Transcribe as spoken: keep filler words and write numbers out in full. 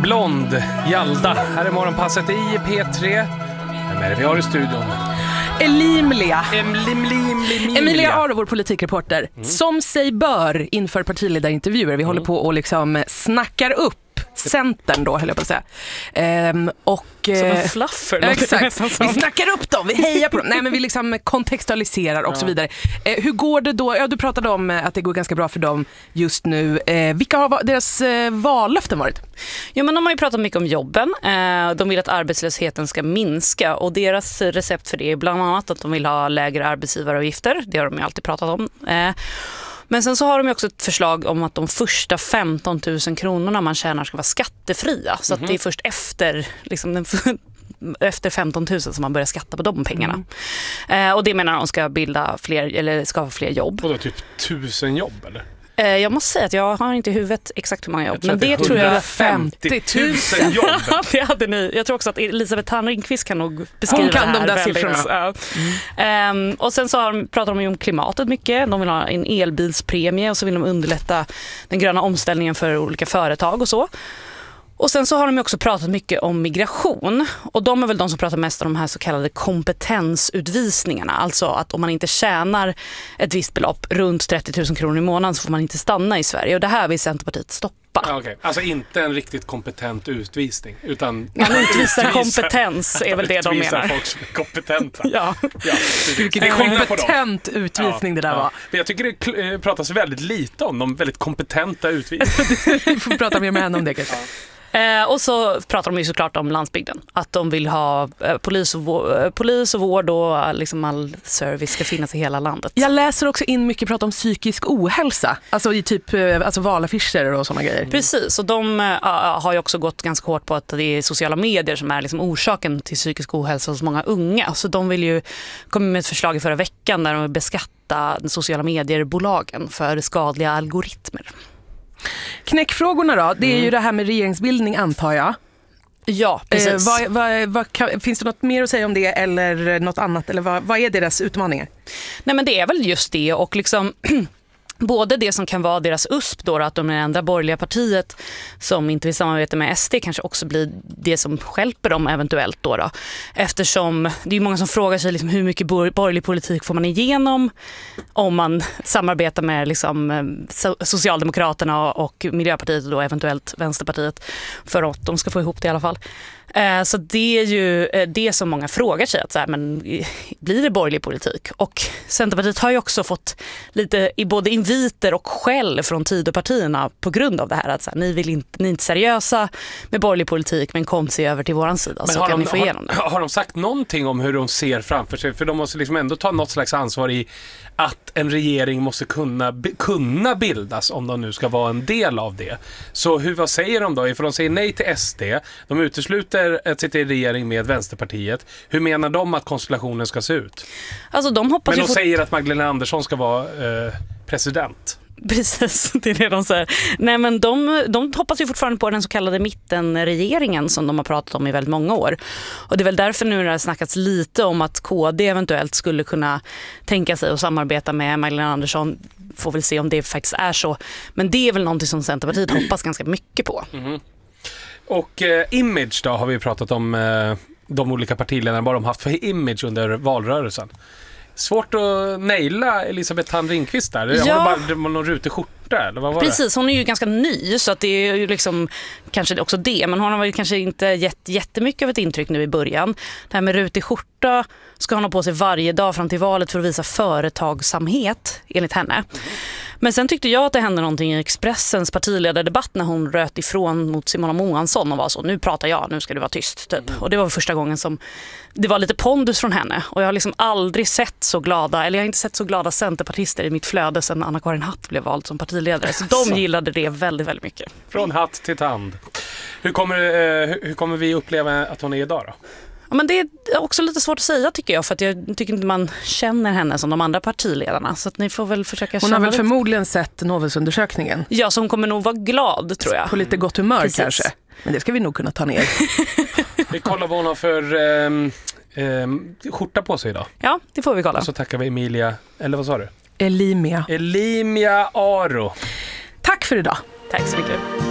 Blond, Jalda. Här är morgonpasset i P tre. Vem är det vi har i studion? Emilia. Emilia. Emilia Aro, vår politikreporter. Mm. Som sig bör inför partiledarintervjuer. Vi mm. håller på och liksom snackar upp Centern då, höll jag på att säga. Ehm, och, som en fluffer. Äh, exakt. Vi snackar upp dem, vi hejar på dem. Nej, men vi liksom kontextualiserar och ja. så vidare. Eh, hur går det då? Ja, du pratade om att det går ganska bra för dem just nu. Eh, vilka har deras eh, vallöften varit? Ja, men de har ju pratat mycket om jobben. Eh, de vill att arbetslösheten ska minska. Och deras recept för det är bland annat att de vill ha lägre arbetsgivaravgifter. Det har de ju alltid pratat om. Eh, Men sen så har de ju också ett förslag om att de första femton tusen kronorna man tjänar ska vara skattefria. Så mm-hmm. att det är först efter, liksom, den, efter femton tusen som man börjar skatta på de pengarna. Mm. Eh, och det menar de ska bilda fler, eller skapa fler jobb. Och då typ tusen jobb eller? Eh, jag måste säga att jag har inte i huvudet exakt hur många jobb. Men det tror jag hundrafemtio tusen jobb. Det hade ni. Jag tror också att Elisabeth Thannringqvist kan nog beskriva Hon kan det här de där väldigt. siffrorna. Mm. Um, och sen så har de, pratar de om klimatet mycket. De vill ha en elbilspremie och så vill de underlätta den gröna omställningen för olika företag och så. Och sen så har de också pratat mycket om migration. Och de är väl de som pratar mest om de här så kallade kompetensutvisningarna. Alltså att om man inte tjänar ett visst belopp, runt trettio tusen kronor i månaden, så får man inte stanna i Sverige. Och det här vill Centerpartiet stoppa. Ja, okay. Alltså inte en riktigt kompetent utvisning, utan man utvisar kompetens är väl det de menar. Folk som är kompetenta. Ja. Ja, vilken kompetent utvisning ja, det där ja. var. Men jag tycker det pratas väldigt lite om de väldigt kompetenta utvisningarna. Vi får prata mer med henne om det kanske. Ja. Eh, och så pratar de ju såklart om landsbygden. Att de vill ha eh, polis, och vår, eh, polis och vård och liksom all service ska finnas i hela landet. Jag läser också in mycket prat om psykisk ohälsa. Alltså i typ eh, alltså valaffischer och såna grejer. Precis, och de eh, har ju också gått ganska hårt på att det är sociala medier som är liksom orsaken till psykisk ohälsa hos många unga. Så de vill ju komma med ett förslag i förra veckan där de vill beskatta sociala medier-bolagen för skadliga algoritmer. Knäckfrågorna då, det är mm. ju det här med regeringsbildning antar jag. Ja, precis. Eh, vad, vad, vad, kan, finns det något mer att säga om det eller något annat? Eller vad, vad är deras utmaningar? Nej, men det är väl just det och liksom... Både det som kan vara deras U S P då, att de är det enda borgerliga partiet som inte vill samarbeta med S D kanske också blir det som stjälper dem eventuellt då, då. Eftersom det är många som frågar sig liksom, hur mycket borgerlig politik får man igenom om man samarbetar med liksom, Socialdemokraterna och Miljöpartiet och då eventuellt Vänsterpartiet för att de ska få ihop det i alla fall. Så det är ju det som många frågar sig, att så här, men blir det borgerlig politik? Och Centerpartiet har ju också fått lite i både inviter och skäll från Tidöpartierna på grund av det här, att så här, ni, vill inte, ni är inte seriösa med borgerlig politik men kom sig över till våran sida, men så kan de, ni få igenom det. Har, har de sagt någonting om hur de ser framför sig? För de måste liksom ändå ta något slags ansvar i att en regering måste kunna, kunna bildas om de nu ska vara en del av det. Så hur, vad säger de då? För de säger nej till S D, de utesluter att sitta i regering med Vänsterpartiet. Hur menar de att konstellationen ska se ut? Alltså, de hoppas Men de få... säger att Magdalena Andersson ska vara eh, president. Precis, det är det de säger. Nej, men de, de hoppas ju fortfarande på den så kallade mittenregeringen som de har pratat om i väldigt många år. Och det är väl därför nu det har snackats lite om att K D eventuellt skulle kunna tänka sig att samarbeta med Magdalena Andersson. Får väl se om det faktiskt är så. Men det är väl någonting som Centerpartiet hoppas ganska mycket på. Mm-hmm. Och eh, image då har vi pratat om eh, de olika partiledarna, vad de haft för image under valrörelsen. Svårt att naila Elisabeth Thannringqvist där. Jag ja. har bara någon rutig skjorta eller vad var det? Precis, hon är ju ganska ny så att det är ju liksom kanske också det, men hon har väl kanske inte gett jättemycket av ett intryck nu i början. Det här med rutig skjorta ska hon ha på sig varje dag fram till valet för att visa företagsamhet enligt henne. Mm. Men sen tyckte jag att det hände någonting i Expressens partiledardebatt när hon röt ifrån mot Simona Moansson och var så, nu pratar jag, nu ska du vara tyst typ. Mm. Och det var första gången som det var lite pondus från henne. Och jag har liksom aldrig sett så glada, eller jag har inte sett så glada centerpartister i mitt flöde sedan Anna-Karin Hatt blev vald som partiledare. Så de så. gillade det väldigt, väldigt mycket. Från hatt till tand. Hur kommer, eh, hur kommer vi uppleva att hon är idag då? Ja, men det är också lite svårt att säga tycker jag, för att jag tycker inte man känner henne som de andra partiledarna, så att ni får väl försöka känna. Hon har väl lite. Förmodligen sett Novelsundersökningen. Ja, så hon kommer nog vara glad tror jag. På lite gott humör. Precis. Kanske. Men det ska vi nog kunna ta ner. Vi kollar vad hon har för um, um, skjorta på sig idag. Ja, det får vi kolla. Och så tackar vi Emilia, eller vad sa du? Elimia. Elimia Aro. Tack för idag. Tack så mycket.